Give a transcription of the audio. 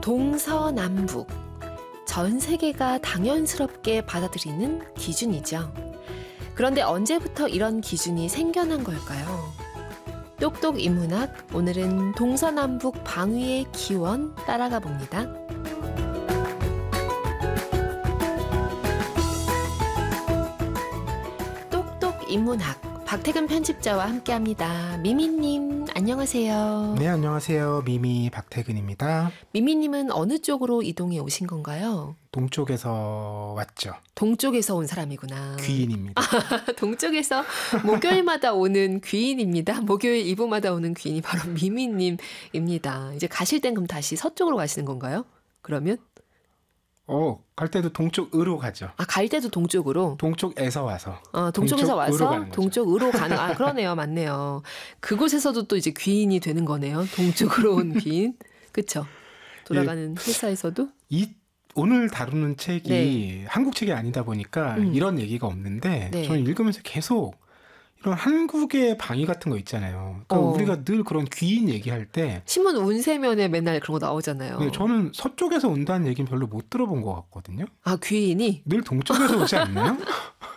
동서남북, 전 세계가 당연스럽게 받아들이는 기준이죠. 그런데 언제부터 이런 기준이 생겨난 걸까요? 똑똑 인문학, 오늘은 동서남북 방위의 기원 따라가 봅니다. 똑똑 인문학, 박태근 편집자와 함께합니다. 미미님, 안녕하세요. 네, 안녕하세요. 미미 박태근입니다. 미미님은 어느 쪽으로 이동해 오신 건가요? 동쪽에서 왔죠. 동쪽에서 온 사람이구나. 귀인입니다. 동쪽에서 목요일마다 오는 귀인입니다. 목요일 2부마다 오는 귀인이 바로 미미님입니다. 이제 가실 땐 그럼 다시 서쪽으로 가시는 건가요? 그러면? 갈 때도 동쪽으로 가죠. 아, 갈 때도 동쪽으로? 동쪽에서 와서. 동쪽에서 와서 동쪽으로 가는. 아, 그러네요. 맞네요. 그곳에서도 또 이제 귀인이 되는 거네요. 동쪽으로 온 귀인. 그쵸? 돌아가는 회사에서도? 오늘 다루는 책이 네. 한국 책이 아니다 보니까 이런 얘기가 없는데 네. 저는 읽으면서 계속 이런 한국의 방위 같은 거 있잖아요. 그러니까 우리가 늘 그런 귀인 얘기할 때 신문 운세면에 맨날 그런 거 나오잖아요. 네, 저는 서쪽에서 온다는 얘기는 별로 못 들어본 것 같거든요. 아, 귀인이? 늘 동쪽에서 오지 않나요?